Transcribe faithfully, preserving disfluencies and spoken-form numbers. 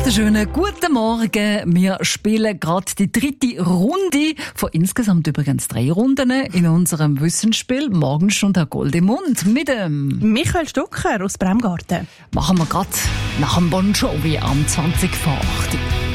wunderschönen guten Morgen. Wir spielen gerade die dritte Runde von insgesamt übrigens drei Runden in unserem Wissensspiel Morgenstunde Goldemund mit dem Michael Stucker aus Bremgarten. Machen wir gerade nach dem Bon Jovi am zwanzig vor acht.